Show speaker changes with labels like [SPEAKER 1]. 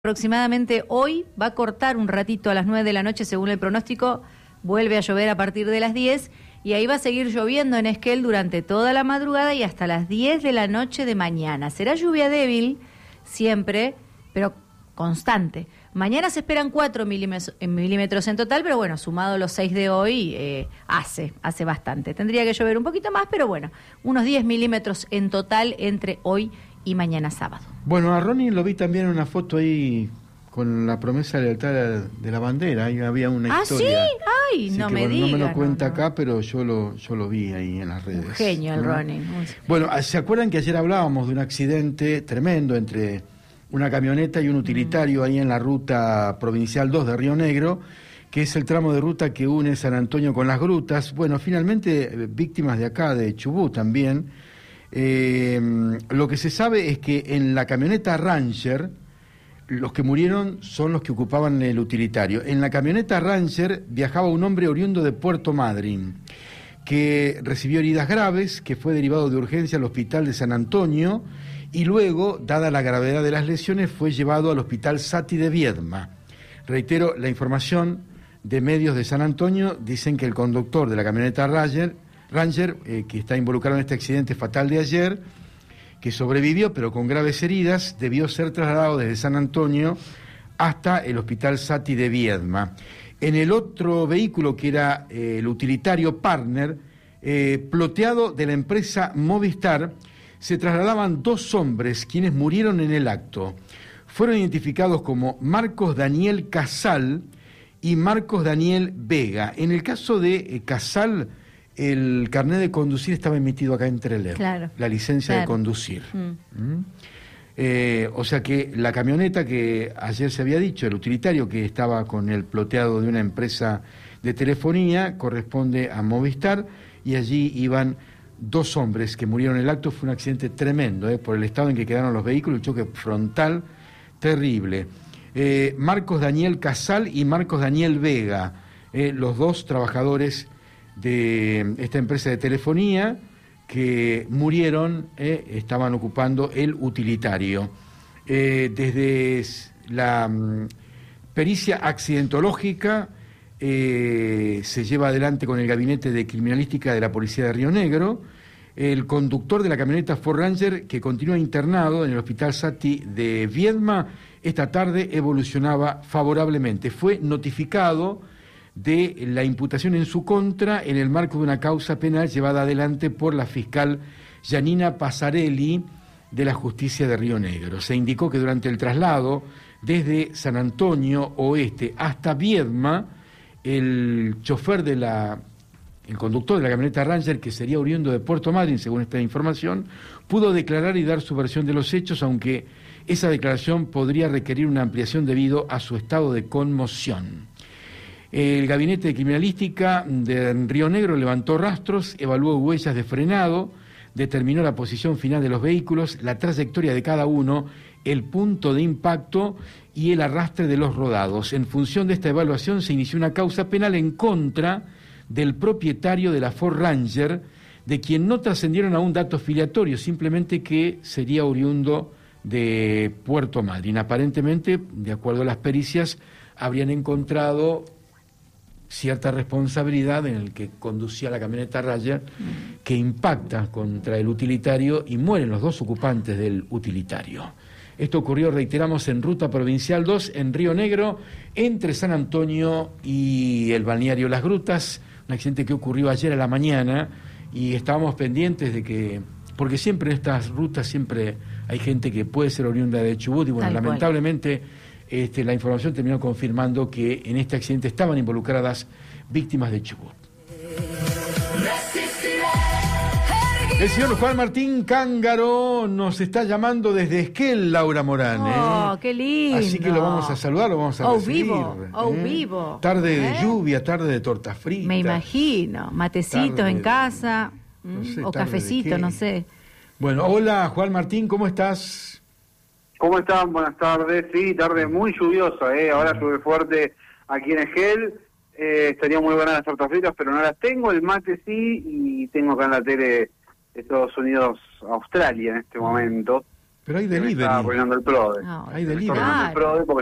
[SPEAKER 1] Aproximadamente hoy va a cortar un ratito a las 9 de la noche según el pronóstico, vuelve a llover a partir de las 10 y ahí va a seguir lloviendo en Esquel durante toda la madrugada y hasta las 10 de la noche de mañana. Será lluvia débil siempre, pero constante. Mañana se esperan 4 milímetros en total, pero bueno, sumado los 6 de hoy, hace bastante. Tendría que llover un poquito más, pero bueno, unos 10 milímetros en total entre hoy y mañana sábado.
[SPEAKER 2] Bueno, a Ronnie lo vi también en una foto ahí con la promesa de lealtad de la bandera. Ahí había una historia.
[SPEAKER 1] ¿Ah, sí? Ay,
[SPEAKER 2] sí,
[SPEAKER 1] no
[SPEAKER 2] que,
[SPEAKER 1] me
[SPEAKER 2] bueno,
[SPEAKER 1] digas.
[SPEAKER 2] No me lo cuenta
[SPEAKER 1] no.
[SPEAKER 2] acá, pero yo lo vi ahí en las redes.
[SPEAKER 1] Un genio el Ronnie.
[SPEAKER 2] Bueno, ¿se acuerdan que ayer hablábamos de un accidente tremendo entre una camioneta y un utilitario ahí en la ruta provincial 2 de Río Negro, que es el tramo de ruta que une San Antonio con las Grutas? Bueno, finalmente víctimas de acá, de Chubut también. Lo que se sabe es que en la camioneta Ranger, los que murieron son los que ocupaban el utilitario. En la camioneta Ranger viajaba un hombre oriundo de Puerto Madryn, que recibió heridas graves, que fue derivado de urgencia al hospital de San Antonio, y luego, dada la gravedad de las lesiones, fue llevado al hospital Saty de Viedma. Reitero, la información de medios de San Antonio dicen que el conductor de la camioneta Ranger, que está involucrado en este accidente fatal de ayer, que sobrevivió pero con graves heridas, debió ser trasladado desde San Antonio hasta el hospital Saty de Viedma. En el otro vehículo, que era el utilitario Partner, ploteado de la empresa Movistar, se trasladaban dos hombres quienes murieron en el acto. Fueron identificados como Marcos Daniel Casal y Marcos Daniel Vega. En el caso de Casal, el carnet de conducir estaba emitido acá en Trelew,
[SPEAKER 1] claro,
[SPEAKER 2] la licencia de conducir. O sea que la camioneta que ayer se había dicho, el utilitario que estaba con el ploteado de una empresa de telefonía, corresponde a Movistar, y allí iban dos hombres que murieron en el acto. Fue un accidente tremendo, por el estado en que quedaron los vehículos, el choque frontal terrible. Marcos Daniel Casal y Marcos Daniel Vega, los dos trabajadores de esta empresa de telefonía que murieron, estaban ocupando el utilitario. Desde la pericia accidentológica se lleva adelante con el gabinete de criminalística de la policía de Río Negro. El conductor de la camioneta Ford Ranger, que continúa internado en el hospital Saty de Viedma, esta tarde evolucionaba favorablemente. Fue notificado de la imputación en su contra en el marco de una causa penal llevada adelante por la fiscal Yanina Pasarelli de la Justicia de Río Negro. Se indicó que durante el traslado desde San Antonio Oeste hasta Viedma, el conductor de la camioneta Ranger, que sería oriundo de Puerto Madryn, según esta información, pudo declarar y dar su versión de los hechos, aunque esa declaración podría requerir una ampliación debido a su estado de conmoción. El gabinete de criminalística de Río Negro levantó rastros, evaluó huellas de frenado, determinó la posición final de los vehículos, la trayectoria de cada uno, el punto de impacto y el arrastre de los rodados. En función de esta evaluación se inició una causa penal en contra del propietario de la Ford Ranger, de quien no trascendieron aún datos filiatorios, simplemente que sería oriundo de Puerto Madryn. Aparentemente, de acuerdo a las pericias, habrían encontrado cierta responsabilidad en el que conducía la camioneta Ranger, que impacta contra el utilitario y mueren los dos ocupantes del utilitario. Esto ocurrió, reiteramos, en Ruta Provincial 2, en Río Negro, entre San Antonio y el balneario Las Grutas, un accidente que ocurrió ayer a la mañana, y estábamos pendientes de que, porque siempre en estas rutas siempre hay gente que puede ser oriunda de Chubut, y bueno, lamentablemente la información terminó confirmando que en este accidente estaban involucradas víctimas de Chubut. El señor Juan Martín Cángaro nos está llamando desde Esquel, Laura Morán.
[SPEAKER 1] ¡Oh, qué lindo!
[SPEAKER 2] Así que lo vamos a saludar, lo vamos a recibir.
[SPEAKER 1] Vivo.
[SPEAKER 2] Tarde de lluvia, tarde de tortas fritas.
[SPEAKER 1] Me imagino, matecitos en casa, no sé, o cafecito, no sé.
[SPEAKER 2] Bueno, hola Juan Martín, ¿cómo estás?
[SPEAKER 3] ¿Cómo están? Buenas tardes. Sí, tarde muy lluviosa, ahora llueve fuerte aquí en Esquel. Estaría muy buenas las tortas fritas, pero no las tengo. El mate sí, y tengo acá en la tele Estados Unidos, Australia en este momento.
[SPEAKER 2] Pero hay
[SPEAKER 3] que me
[SPEAKER 2] delivery.
[SPEAKER 3] está arruinando el PRODE.
[SPEAKER 1] No,
[SPEAKER 2] Hay
[SPEAKER 3] Me está
[SPEAKER 2] delivery.
[SPEAKER 3] arruinando el PRODE porque